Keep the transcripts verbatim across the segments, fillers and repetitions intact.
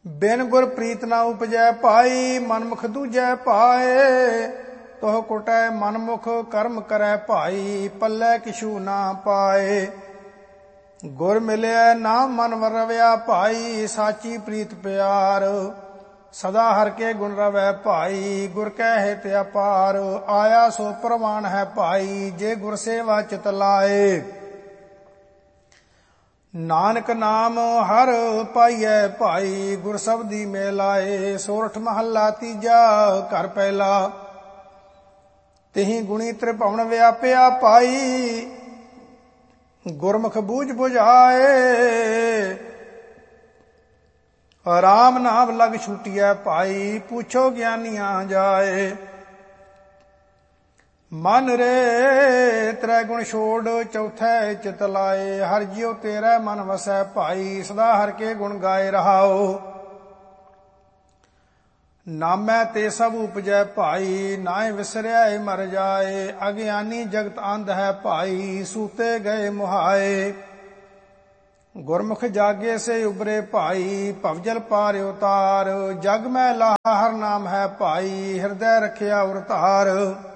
ਬਿਨ ਗੁਰ ਪ੍ਰੀਤ ਨਾ ਉਪਜੈ ਭਾਈ, ਮਨਮੁਖ ਦੂਜੈ ਪਾਏ। ਤੋਹ ਕੁਟੈ ਮਨਮੁਖ ਕਰਮ ਕਰੈ ਭਾਈ, ਪੱਲੇ ਕਿਛੂ ਨਾ ਪਾਏ। ਗੁਰ ਮਿਲਿਆ ਨਾਮ ਮਨ ਵਰਵਿਆ ਭਾਈ, ਸਾਚੀ ਪ੍ਰੀਤ ਪਿਆਰ। ਸਦਾ ਹਰ ਕੇ ਗੁਣ ਰਵੈ ਭਾਈ, ਗੁਰ ਕੈ ਹਿਤ ਅਪਾਰ। ਆਇਆ ਸੋ ਪ੍ਰਵਾਨ ਹੈ ਭਾਈ, ਜੇ ਗੁਰ ਸੇਵਾ ਚਿਤ ਲਾਏ। ਨਾਨਕ ਨਾਮ ਹਰ ਪਾਈਐ ਭਾਈ, ਗੁਰ ਸਬਦੀ ਮੇ ਲਾਏ। ਸੋਰਠ ਮਹੱਲਾ ਤੀਜਾ ਘਰ ਪਹਿਲਾ। ਤਿਹੀ ਗੁਣੀ ਤ੍ਰਿਭੁਵਨ ਵਿਆਪਿਆ ਭਾਈ, ਗੁਰਮੁਖ ਬੂਝ ਬੁਝਾਏ। ਰਾਮ ਨਾਮ ਲਗ ਛੁਟਿਐ ਭਾਈ, ਪੁੱਛੋ ਗਿਆਨੀਆਂ ਜਾਏ। ਮਨ ਰੇ ਤ੍ਰੈ ਗੁਣ ਛੋੜ ਚੌਥੈ ਚਿਤ ਲਾਏ। ਹਰ ਜਿਉ ਤੇਰਾ ਮਨ ਵਸੈ ਭਾਈ, ਸਦਾ ਹਰ ਕੇ ਗੁਣ ਗਾਏ ਰਹਾਓ। ਨਾਮੈ ਤੇ ਸਭ ਉਪਜੈ ਭਾਈ, ਨਾਏ ਵਿਸਰਿਆ ਮਰ ਜਾਏ। ਅਗਿਆਨੀ ਜਗਤ ਅੰਧ ਹੈ ਭਾਈ, ਸੂਤੇ ਗਏ ਮੁਹਾਏ। ਗੁਰਮੁਖ ਜਾਗੇ ਸੇ ਉਬਰੇ ਭਾਈ, ਭਵਜਲ ਪਾਰ ਉਤਾਰ। ਜਗ ਮੈਂ ਲਾਹਾ ਹਰ ਨਾਮ ਹੈ ਭਾਈ, ਹਿਰਦੈ ਰਖਿਆ ਉਰ ਧਾਰ।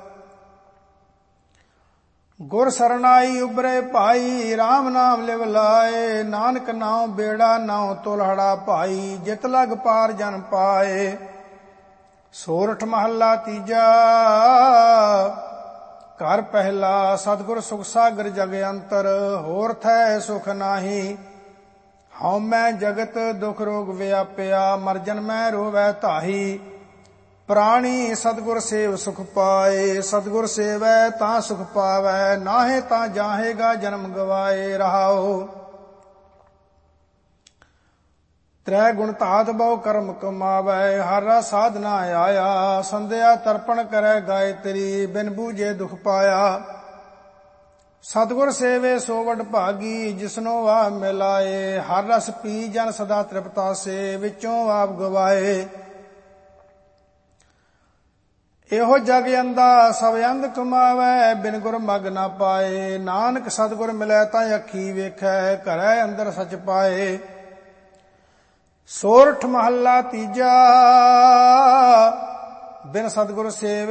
ਗੁਰ ਸਰਨਾਈ ਉਬਰੇ ਭਾਈ, ਰਾਮ ਨਾਮ ਲਿਵ ਲਾਏ। ਨਾਨਕ ਨਾਉ ਬੇੜਾ ਨਾਉ ਤੁਲਹੜਾ ਭਾਈ, ਜਿਤ ਲਗ ਪਾਰ ਜਨ ਪਾਏ। ਸੋਰਠ ਮਹੱਲਾ ਤੀਜਾ ਘਰ ਪਹਿਲਾ। ਸਤਿਗੁਰ ਸੁਖ ਸਾਗਰ ਜਗ ਅੰਤਰ, ਹੋਰ ਥੈ ਸੁਖ ਨਾਹੀ। ਹਉ ਮੈਂ ਜਗਤ ਦੁਖ ਰੋਗ ਵਿਆਪਿਆ, ਮਰ ਜਨਮੈ ਰੋਵੈ ਤਾਹੀ। ਪ੍ਰਾਣੀ ਸਤਿਗੁਰ ਸੇਵ ਸੁਖ ਪਾਏ, ਸਤਿਗੁਰ ਸੇਵੈ ਤਾਂ ਸੁਖ ਪਾਵੈ। ਨਾਹੇ ਤਾਂ ਜਾਹੇਗਾ ਜਨਮ ਗਵਾਏ ਰਹਾਓ। ਤ੍ਰੈ ਗੁਣ ਧਾਤ ਬਹੁ ਕਰਮ ਕਮਾਵੈ, ਹਰ ਰਸ ਸਾਧਨਾ ਆਇਆ। ਸੰਧਿਆ ਤਰਪਣ ਕਰੈ ਗਾਇਤਰੀ, ਬਿਨ ਬੂਝੇ ਦੁਖ ਪਾਇਆ। ਸਤਿਗੁਰ ਸੇਵੇ ਸੋ ਵਡ ਭਾਗੀ, ਜਿਸਨੋ ਵਾ ਮਿਲਾਏ। ਹਰ ਰਸ ਪੀ ਜਨ ਸਦਾ ਤ੍ਰਿਪਤਾਸੇ, ਵਿੱਚੋਂ ਆਪ ਗਵਾਏ। ਇਹੋ ਜਗ ਅੰਦਾ ਸਭ ਅੰਧ ਕਮਾਵੈ, ਬਿਨ ਗੁਰ ਮਗ ਨਾ ਪਾਏ। ਨਾਨਕ ਸਤਿਗੁਰ ਮਿਲੈ ਤਾਂ ਅੱਖੀ ਵੇਖੈ, ਘਰੈ ਅੰਦਰ ਸਚ ਪਾਏ। ਸੋਰਠ ਮਹੱਲਾ ਤੀਜਾ। ਬਿਨ ਸਤਿਗੁਰ ਸੇਵ